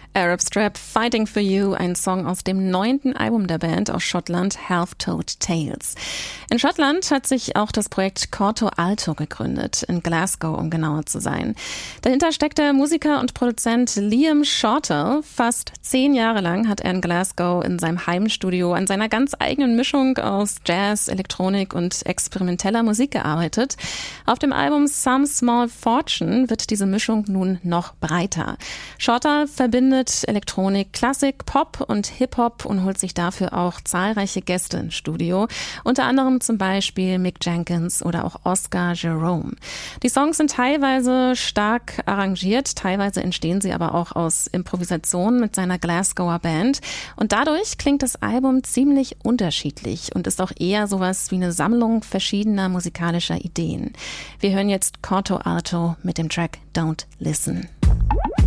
Arab Strap, Fighting for You, ein Song aus dem 9. Album der Band aus Schottland, Half-Toed Tales. In Schottland hat sich auch das Projekt Corto Alto gegründet, in Glasgow, um genauer zu sein. Dahinter steckt der Musiker und Produzent Liam Shortall. Fast 10 Jahre lang hat er in Glasgow in seinem Heimstudio an seiner ganz eigenen Mischung aus Jazz, Elektronik und experimenteller Musik gearbeitet. Auf dem Album Some Small Fortune wird diese Mischung nun noch breiter. Shortall verbindet Elektronik, Klassik, Pop und Hip-Hop und holt sich dafür auch zahlreiche Gäste ins Studio. Unter anderem zum Beispiel Mick Jenkins oder auch Oscar Jerome. Die Songs sind teilweise stark arrangiert, teilweise entstehen sie aber auch aus Improvisationen mit seiner Glasgower Band. Und dadurch klingt das Album ziemlich unterschiedlich und ist auch eher sowas wie eine Sammlung verschiedener musikalischer Ideen. Wir hören jetzt Corto Alto mit dem Track Don't Listen.